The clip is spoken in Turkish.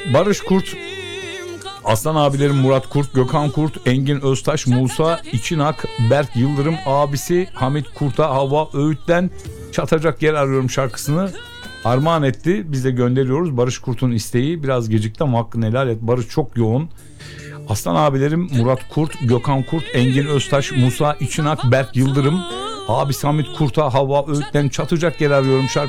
Barış Kurt, Aslan abilerim Murat Kurt, Gökhan Kurt, Engin Öztaş, Musa İçinak, Berk Yıldırım, abisi Hamit Kurt'a Havva Öğüt'ten Çatacak Yer Arıyorum şarkısını armağan etti. Biz de gönderiyoruz. Barış Kurt'un isteği biraz gecikti ama hakkını helal et. Barış çok yoğun. Aslan abilerim Murat Kurt, Gökhan Kurt, Engin Öztaş, Musa İçinak, Berk Yıldırım, abisi Hamit Kurt'a Havva Öğüt'ten Çatacak Yer Arıyorum şarkısını